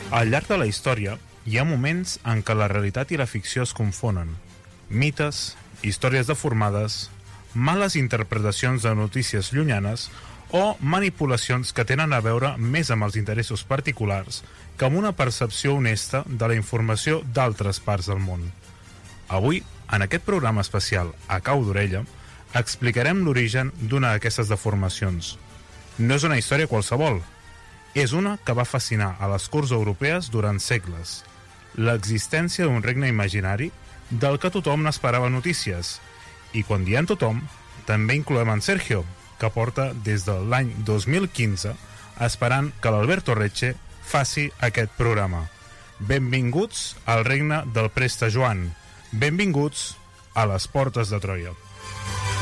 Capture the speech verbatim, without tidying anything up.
Al llarg de la història, hi ha moments en què la realitat i la ficció es confonen. Mites, històries deformades, males interpretacions de notícies llunyanes o manipulacions que tenen a veure més amb els interessos particulars que amb una percepció honesta de la informació d'altres parts del món. Avui, en aquest programa especial A cau d'orella, explicarem l'origen d'una d'aquestes deformacions. No és una història qualsevol, és una que va fascinar a les corts europees durant segles. L'existència d'un regne imaginari del que tothom n'esperava notícies. I quan diem tothom, també incloem en Sergio, que porta des de l'any dos mil quinze esperant que l'Alberto Recce faci aquest programa. Benvinguts al regne del Preste Joan. Benvinguts a les portes de Troia.